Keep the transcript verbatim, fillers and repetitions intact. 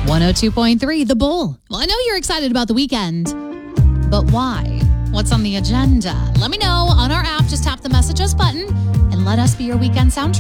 one oh two point three The Bull. Well, I know you're excited about the weekend, but why? What's on the agenda? Let me know on our app. Just tap the Message Us button and let us be your weekend soundtrack.